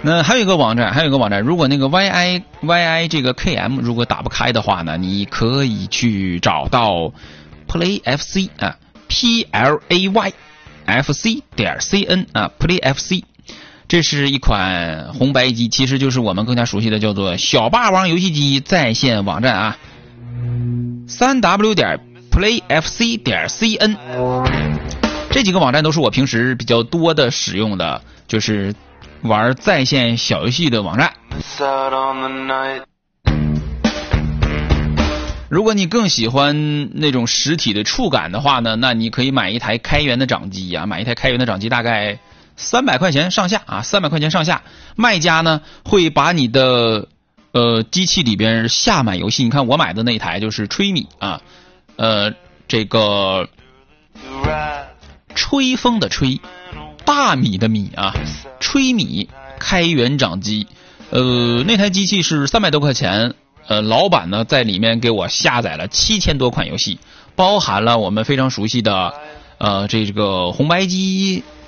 那还有一个网站，如果那个 YI 这个 KM 如果打不开的话呢，你可以去找到 PlayFC 啊 PLAYFC.CN 啊 PlayFC， 这是一款红白机，其实就是我们更加熟悉的叫做小霸王游戏机在线网站啊 3w.playfc.cn， 这几个网站都是我平时比较多的使用的，就是玩在线小游戏的网站。如果你更喜欢那种实体的触感的话呢，那你可以买一台开源的掌机啊，买一台开源的掌机大概300块钱上下啊，300块钱上下。卖家呢会把你的机器里边下满游戏，你看我买的那台就是吹米啊，这个吹风的吹，大米的米啊，吹米开源掌机，那台机器是300多块钱，老板呢在里面给我下载了7000多款游戏，包含了我们非常熟悉的这个红白机